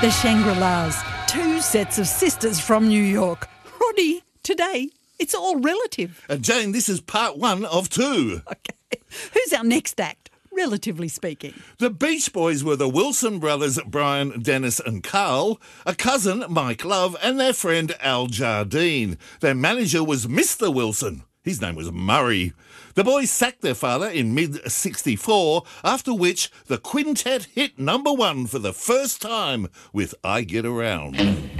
The Shangri-Las, two sets of sisters from New York. Roddy, today, it's all relative. Jane, this is part 1 of 2. Okay. Who's our next act, relatively speaking? The Beach Boys were the Wilson brothers, Brian, Dennis and Carl, a cousin, Mike Love, and their friend Al Jardine. Their manager was Mr. Wilson. His name was Murray. The boys sacked their father in mid-64, after which the quintet hit number 1 for the first time with I Get Around.